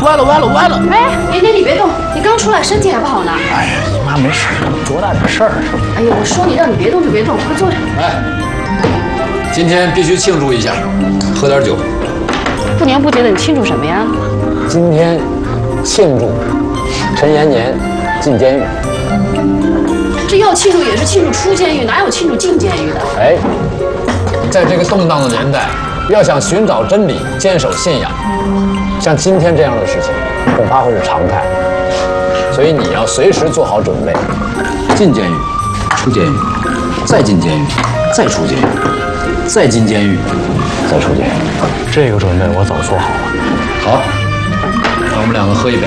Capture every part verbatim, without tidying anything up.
歪了歪了歪了！ 哎，年年你别动，你刚出来，身体还不好呢。 哎呀，你妈没事，多大点事儿啊！ 哎呀，我说你让你别动就别动，快坐下。 哎，今天必须庆祝一下，喝点酒。 不年不节的，你庆祝什么呀？ 今天庆祝陈延年进监狱。 这要庆祝也是庆祝出监狱，哪有庆祝进监狱的？ 哎，在这个动荡的年代，要想寻找真理、坚守信仰，像今天这样的事情，恐怕会是常态。所以你要随时做好准备，进监狱，出监狱，再进监狱，再出监狱，再进监狱，再出监狱。 这个准备我早做好了。 好，那我们两个喝一杯。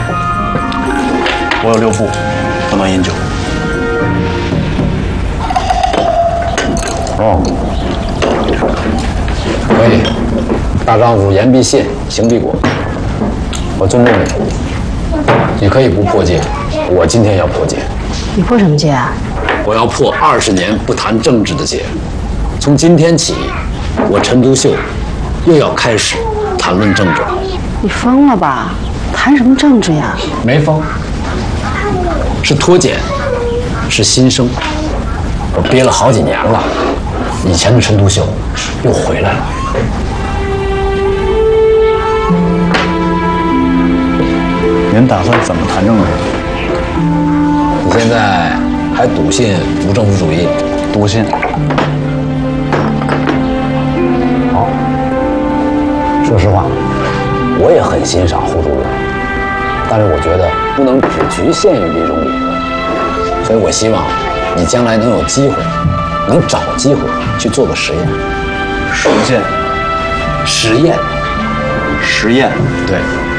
我有六步，不能饮酒。 哦，可以。大丈夫言必信，行必果。我尊重你，你可以不破戒，我今天要破戒。 你破什么戒啊？ 我要破二十年不谈政治的戒。从今天起，我陈独秀又要开始谈论政治。 你疯了吧？谈什么政治呀？ 没疯，是脱检，是新生。我憋了好几年了，以前的陈独秀又回来了。 您打算怎么谈政治？ 你现在还笃信无政府主义？ 笃信。 好，说实话，我也很欣赏胡主任，但是我觉得不能只局限于这种理论，所以我希望你将来能有机会，能找机会去做个实验。 实践。 实验。 实验。 对。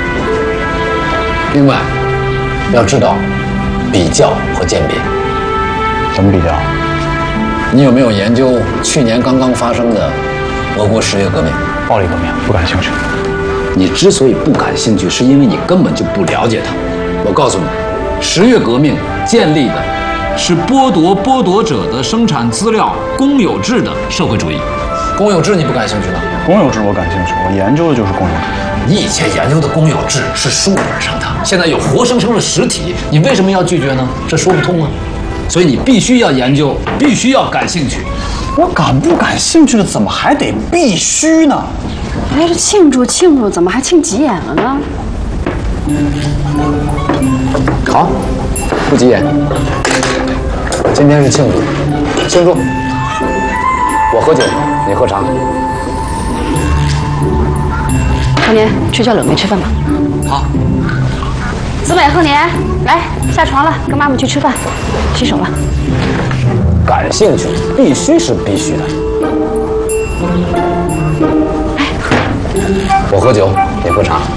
另外，要知道比较和鉴别。 怎么比较？ 你有没有研究去年刚刚发生的俄国十月革命？ 暴力革命不感兴趣。 你之所以不感兴趣，是因为你根本就不了解它。我告诉你，十月革命建立的是剥夺剥夺者的生产资料公有制的社会主义。公有制你不感兴趣呢？ 公有制我感兴趣，我研究的就是公有制。 你以前研究的公有制是书本上的，现在有活生生的实体，你为什么要拒绝呢？这说不通啊！所以你必须要研究，必须要感兴趣。 我感不感兴趣的，怎么还得必须呢？ 哎，这庆祝庆祝，怎么还庆急眼了呢？ 好，不急眼。今天是庆祝，庆祝。我喝酒，你喝茶。 贺年，去叫冷梅吃饭吧。 好。 子美，贺年，来下床了，跟妈妈去吃饭，洗手了。 感兴趣必须是必须的。 哎， 我喝酒，你喝茶。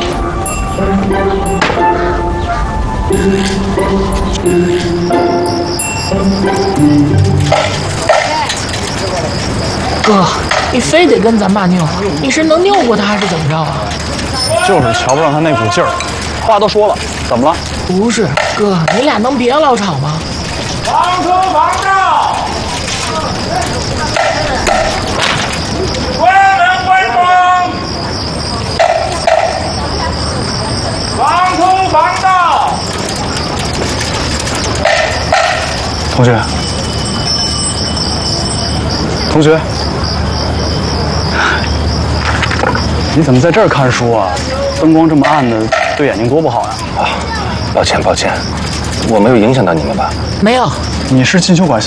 哥，你非得跟咱爸拗，你是能拗过他还是怎么着啊？ 就是瞧不上他那股劲儿。话都说了，怎么了？ 不是，哥，你俩能别老吵吗？ 防车防照，关门关窗，防冲防盗。 同学，同学，你怎么在这儿看书啊？灯光这么暗的，对眼睛多不好呀！ 啊，抱歉抱歉，我没有影响到你们吧？ 没有。 你是进修馆